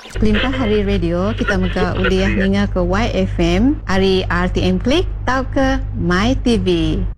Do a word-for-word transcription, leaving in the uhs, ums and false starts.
Kelimpah Hari Radio, kita muka uliah ninga ke Y F M, hari R T M Klik, tau ke My T V.